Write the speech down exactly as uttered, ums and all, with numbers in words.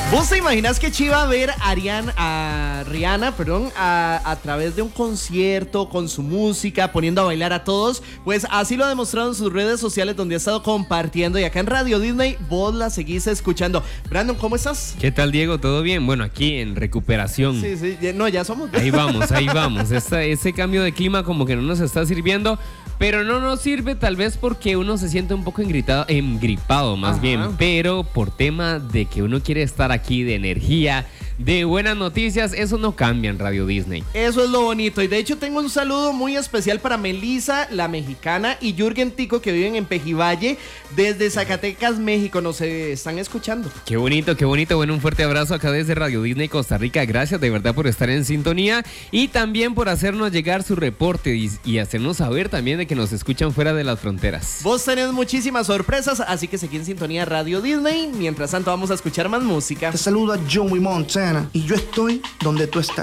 ¿Vos te imaginas que chiva ver a, Ariana, a Rihanna perdón, a, a través de un concierto con su música, poniendo a bailar a todos? Pues así lo ha demostrado en sus redes sociales, donde ha estado compartiendo. Y acá en Radio Disney vos la seguís escuchando. Brandon, ¿cómo estás? ¿Qué tal, Diego? ¿Todo bien? Bueno, aquí en recuperación. Sí, sí, no, ya somos. Ahí vamos, ahí vamos. Esta, ese cambio de clima como que no nos está sirviendo, pero no nos sirve tal vez porque uno se siente un poco engritado, engripado más Ajá. bien, pero por tema de que uno quiere estar aquí de energía, de buenas noticias, eso no cambia en Radio Disney. Eso es lo bonito. Y de hecho tengo un saludo muy especial para Melissa, la mexicana, y Jürgen Tico, que viven en Pejivalle, desde Zacatecas, México. Nos eh, están escuchando. Qué bonito, qué bonito. Bueno, un fuerte abrazo acá desde Radio Disney Costa Rica. Gracias de verdad por estar en sintonía y también por hacernos llegar su reporte y, y hacernos saber también de que nos escuchan fuera de las fronteras. Vos tenés muchísimas sorpresas, así que seguí en sintonía Radio Disney. Mientras tanto vamos a escuchar más música. Te saluda Joey Montana y yo estoy donde tú estás.